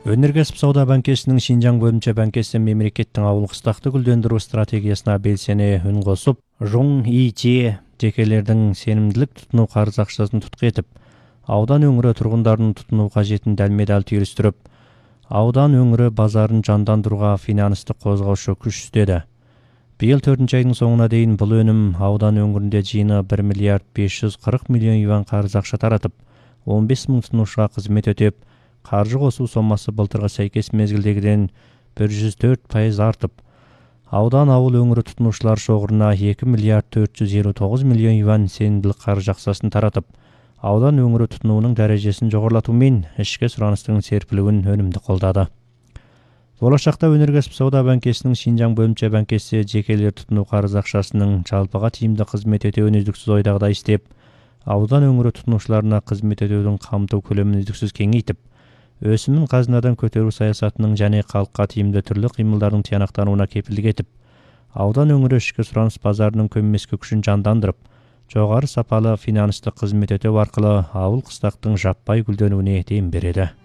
Өнеркәсіп сауда банкесінің Шинжаң бөлімче банкесі мемлекеттің ауыл қыстақты гүлдендіру стратегиясына белсене үн қосып, Жоң ИЧ жекелердің сенімділік тұтыну қарыз ақшасын тұтқа етіп, аудан өңірі тұрғындарын тұтыну қажетін дәлме-дәл түйістіріп, аудан өңірі базарын жандандыруға финансты қозғаушы күш істеді. Биыл 4 айдың соңына дейін бұл өнім аудан өңірінде жиыны 1 миллиард 540 миллион юан қарыз ақша таратып, 15 мың тұтынушыға қызмет өтеп, қаржы қосу сомасы былтырғы сәйкес мезгілдегіден 104% артып, аудан ауыл өңірі тұтынушылар шоғырына 2 миллиард 459 миллион юан сенімділік қаржы ақшасын таратып, аудан өңірі тұтынуының дәрежесін жоғарылатумен ішкі сұраныстың серпілуін өнімді қолдады. Болашақта өнеркәсіп сауда банкесінің Шинжаң бөлімче банкесі жекелер тұтыну қарыз ақшасының жалпыға тиімді қызмет етуін үздіксіз ойдағыдай істеп, аудан өңірі тұтынушыларына қызмет етудің қамту көлемін үздіксіз кеңейтіп, өсімін қазынадан көтеру саясатының және халыққа тиімді түрлі қимылдардың тиянақтануына кепілдік етіп, аудан өңірі ішкі сұраныс базарының көмескі күшін жандандырып, жоғары сапалы финансты қызмет ету арқылы ауыл қыстақтың жаппай гүлденуіне дем береді.